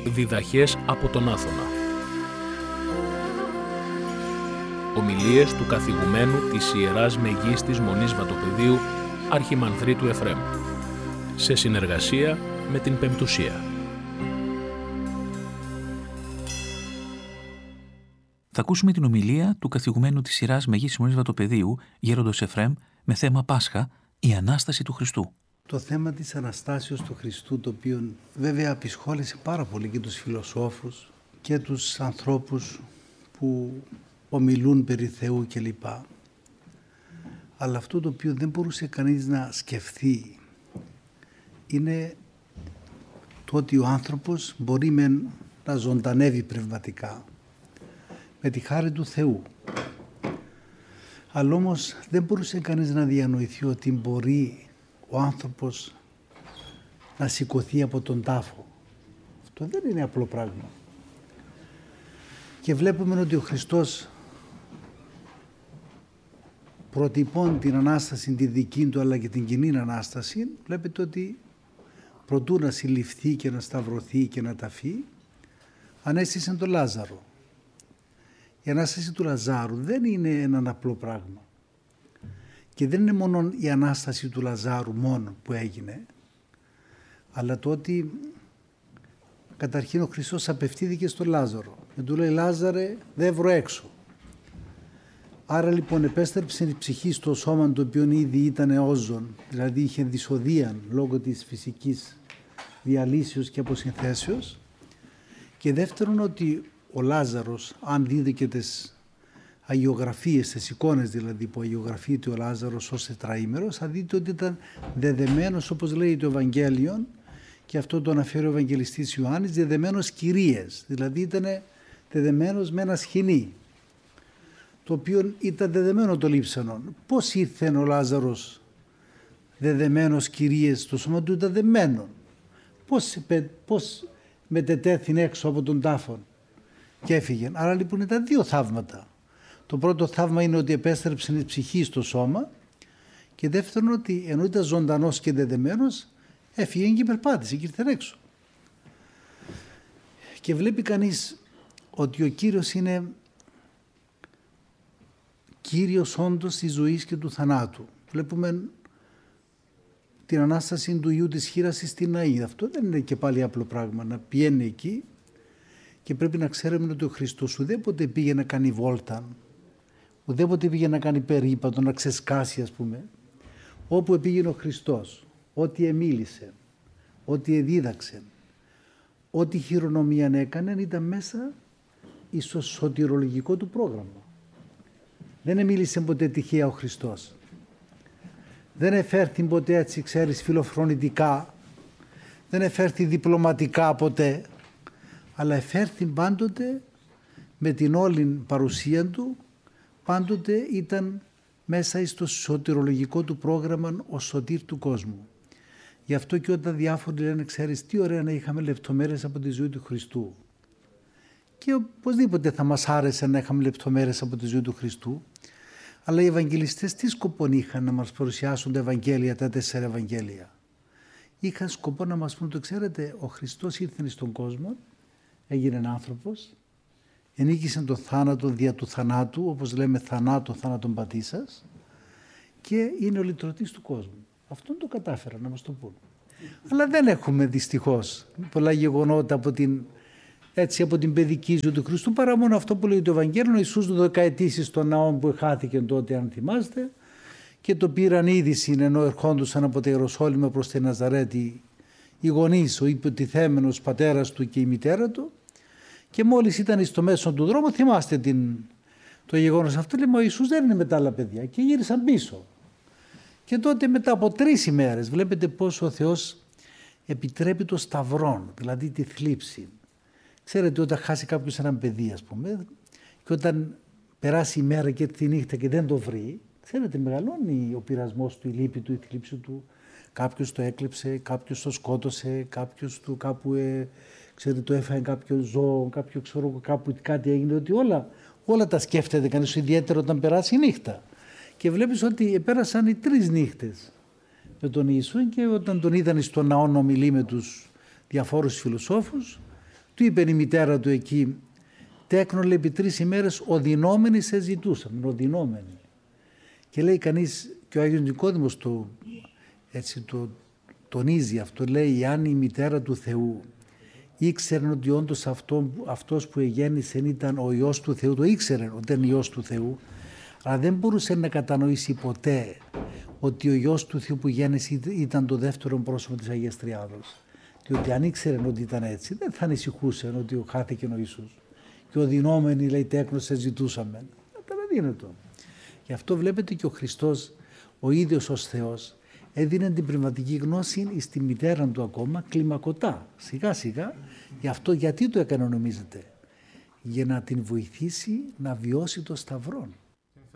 Διδαχές από τον Άθωνα. Ομιλίες του καθηγουμένου της Ιεράς Μεγίστης Μονής Βατοπεδίου Αρχιμανδρίτου Εφραίμ, σε συνεργασία με την Πεμπτουσία. Θα ακούσουμε την ομιλία του καθηγουμένου της Ιεράς Μεγίστης Μονής Βατοπεδίου, Γέροντος Εφραίμ, με θέμα Πάσχα, η Ανάσταση του Χριστού. Το θέμα της Αναστάσεως του Χριστού, το οποίο βέβαια απεισχόλησε πάρα πολύ και τους φιλοσόφους και τους ανθρώπους που ομιλούν περί Θεού κλπ. Αλλά αυτό το οποίο δεν μπορούσε κανείς να σκεφτεί είναι το ότι ο άνθρωπος μπορεί να ζωντανεύει πνευματικά με τη χάρη του Θεού. Αλλά όμως δεν μπορούσε κανείς να διανοηθεί ότι μπορεί ο άνθρωπος να σηκωθεί από τον τάφο. Αυτό δεν είναι απλό πράγμα. Και βλέπουμε ότι ο Χριστός προτυπών την Ανάσταση τη δική του αλλά και την κοινή Ανάσταση, βλέπετε ότι προτού να συλληφθεί και να σταυρωθεί και να ταφεί, ανέστησε τον Λάζαρο. Η Ανάσταση του Λαζάρου δεν είναι έναν απλό πράγμα. Και δεν είναι μόνο η Ανάσταση του Λαζάρου μόνο που έγινε, αλλά το ότι καταρχήν ο Χριστός απευθύνθηκε στον Λάζαρο και του λέει «Λάζαρε, δεν βρω έξω». Άρα λοιπόν επέστρεψε η ψυχή στο σώμα το οποίο ήδη ήταν όζον, δηλαδή είχε δυσοδείαν λόγω της φυσικής διαλύσεως και αποσυνθέσεως. Και δεύτερον ότι ο Λάζαρος, αν δείτε και τις αγιογραφίες, τις εικόνες δηλαδή που αγιογραφείται ο Λάζαρος ως τετραήμερος, θα δείτε ότι ήταν δεδεμένος, όπως λέει το Ευαγγέλιο, και αυτό το αναφέρει ο Ευαγγελιστής Ιωάννης, δεδεμένος κυρίες, δηλαδή ήταν δεδεμένος με ένα σχοινί, το οποίο ήταν δεδεμένο το λείψανο. Πώς ήρθε ο Λάζαρος δεδεμένος κυρίες, στο σώμα του ήταν δεμένο. Πώς μετετέθην έξω από τον τάφο και έφυγε. Άρα λοιπόν ήταν δύο θαύματα. Το πρώτο θαύμα είναι ότι επέστρεψε η ψυχή στο σώμα και δεύτερον ότι ενώ ήταν ζωντανός και δεδεμένος έφυγε και περπάτησε και ήρθε έξω. Και βλέπει κανείς ότι ο Κύριος είναι Κύριος όντως της ζωής και του θανάτου. Βλέπουμε την Ανάσταση του Ιού της Χήρας στην Αΐδα. Αυτό δεν είναι και πάλι απλό πράγμα να πηγαίνει εκεί. Και πρέπει να ξέρουμε ότι ο Χριστός ουδέποτε πήγε να κάνει βόλτα, ουδέποτε πήγε να κάνει περίπατο, να ξεσκάσει ας πούμε. Όπου πήγαινε ο Χριστός, ό,τι εμίλησε, ό,τι εδίδαξε, ό,τι χειρονομία έκανε ήταν μέσα στο σωτηρολογικό του πρόγραμμα. Δεν εμίλησε ποτέ τυχαία ο Χριστός. Δεν εφέρθη ποτέ έτσι, ξέρεις, φιλοφρονητικά, δεν εφέρθη διπλωματικά ποτέ, αλλά εφέρθη πάντοτε με την όλη παρουσία του, πάντοτε ήταν μέσα στο σωτηρολογικό του πρόγραμμα ο σωτήρ του κόσμου. Γι' αυτό και όταν διάφοροι λένε, ξέρεις τι ωραία να είχαμε λεπτομέρειες από τη ζωή του Χριστού. Και οπωσδήποτε θα μας άρεσε να είχαμε λεπτομέρειες από τη ζωή του Χριστού, αλλά οι Ευαγγελιστές τι σκοπό είχαν να μας παρουσιάσουν τα Ευαγγέλια, τα 4 Ευαγγέλια. Είχαν σκοπό να μας πούν, το ξέρετε, ο Χριστός ήρθε στον κόσμο, έγινε άνθρωπος, ενίκησε τον θάνατο δια του θανάτου, όπως λέμε θανάτων πατήσας, και είναι ο λυτρωτής του κόσμου. Αυτόν το κατάφεραν να μας το πούν. Αλλά δεν έχουμε δυστυχώς πολλά γεγονότα από την παιδική ζωή του Χριστού, παρά μόνο αυτό που λέει το Ευαγγέλιο, Ιησούς 12 ετήσεις στον ναό που χάθηκε τότε, αν θυμάστε, και το πήραν είδηση ενώ ερχόντουσαν από τα Ιεροσόλυμα προς τη Ναζαρέτη οι γονείς, ο υποτιθέμενος πατέρας του και η μητέρα του, και μόλις ήταν στο μέσο του δρόμου, θυμάστε το γεγονός αυτό, λέει, μα ο Ιησούς δεν είναι με τα άλλα παιδιά, και γύρισαν πίσω. Και τότε μετά από 3 ημέρες βλέπετε πώς ο Θεός επιτρέπει το σταυρόν, δηλαδή τη θλίψη. Ξέρετε, όταν χάσει κάποιος έναν παιδί, ας πούμε, και όταν περάσει η μέρα και τη νύχτα και δεν το βρει, ξέρετε, μεγαλώνει ο πειρασμός του, η λύπη του, η θλίψη του. Κάποιος το έκλεψε, κάποιος το σκότωσε, κάποιος του κάπου, ξέρετε, το έφαγε κάποιο ζώο, κάπου κάτι έγινε, ότι όλα τα σκέφτεται κανείς, ιδιαίτερα όταν περάσει η νύχτα. Και βλέπεις ότι πέρασαν οι 3 νύχτες με τον Ιησού, και όταν τον είδαν στον ναό να ομιλεί με τους διαφόρους φιλοσόφους, Του είπε η μητέρα του εκεί, τέκνον λέει επί 3 ημέρες οδυνόμενοι σε ζητούσαμε, οδυνόμενοι. Και λέει κανείς, και ο Άγιος Νικόδημος το τονίζει αυτό, λέει, αν η μητέρα του Θεού ήξερε ότι όντως αυτός που εγέννησε ήταν ο Υιός του Θεού, το ήξερε ότι ήταν Υιός του Θεού, αλλά δεν μπορούσε να κατανοήσει ποτέ ότι ο Υιός του Θεού που γέννησε ήταν το δεύτερο πρόσωπο της Αγίας Τριάδος. Διότι αν ήξερε ότι ήταν έτσι, δεν θα ανησυχούσε ότι χάθηκε ο Ιησούς. Και οδυνόμενοι, λέει, τέκνος σε ζητούσαμε. Δεν είναι το. Γι' αυτό βλέπετε και ο Χριστός, ο ίδιος ως Θεός, έδινε την πνευματική γνώση στη μητέρα του ακόμα κλιμακωτά, σιγά σιγά. Γι' αυτό γιατί το έκανε νομίζετε? Για να την βοηθήσει να βιώσει το σταυρόν.